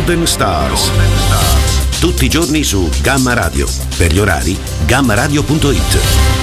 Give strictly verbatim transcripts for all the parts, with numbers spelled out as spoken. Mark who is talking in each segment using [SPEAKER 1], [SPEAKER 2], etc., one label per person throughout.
[SPEAKER 1] Golden Stars. Tutti i giorni su Gamma Radio. Per gli orari, gamma radio punto it.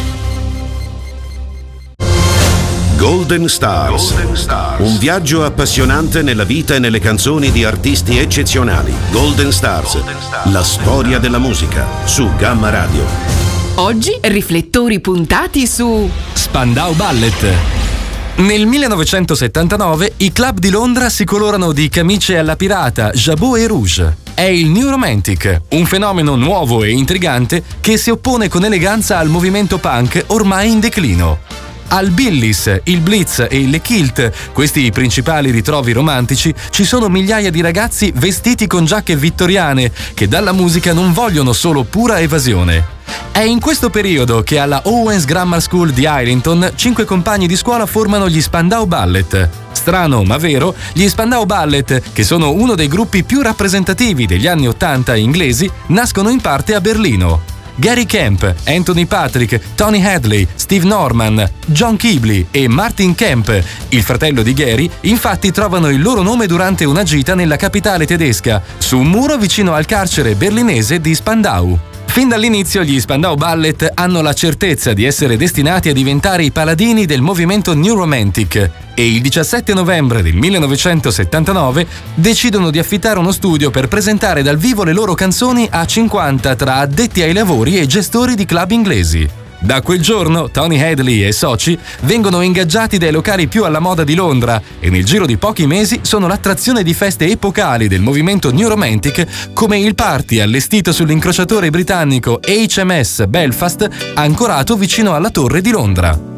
[SPEAKER 1] Golden Stars. Golden Stars. Un viaggio appassionante nella vita e nelle canzoni di artisti eccezionali. Golden Stars. Golden Stars. La storia della musica su Gamma Radio.
[SPEAKER 2] Oggi riflettori puntati su
[SPEAKER 3] Spandau Ballet. Nel millenovecentosettantanove i club di Londra si colorano di camicie alla pirata, jabot e rouge. È il New Romantic, un fenomeno nuovo e intrigante che si oppone con eleganza al movimento punk ormai in declino. Al Billis, il Blitz e le Kilt, questi i principali ritrovi romantici, ci sono migliaia di ragazzi vestiti con giacche vittoriane che dalla musica non vogliono solo pura evasione. È in questo periodo che alla Owens Grammar School di Islington cinque compagni di scuola formano gli Spandau Ballet. Strano ma vero, gli Spandau Ballet, che sono uno dei gruppi più rappresentativi degli anni ottanta inglesi, nascono in parte a Berlino. Gary Kemp, Anthony Patrick, Tony Hadley, Steve Norman, John Keebley e Martin Kemp, il fratello di Gary, infatti trovano il loro nome durante una gita nella capitale tedesca, su un muro vicino al carcere berlinese di Spandau. Fin dall'inizio gli Spandau Ballet hanno la certezza di essere destinati a diventare i paladini del movimento New Romantic e il diciassette novembre del millenovecentosettantanove decidono di affittare uno studio per presentare dal vivo le loro canzoni a cinquanta tra addetti ai lavori e gestori di club inglesi. Da quel giorno Tony Hadley e soci vengono ingaggiati dai locali più alla moda di Londra e nel giro di pochi mesi sono l'attrazione di feste epocali del movimento New Romantic, come il party allestito sull'incrociatore britannico H M S Belfast ancorato vicino alla Torre di Londra.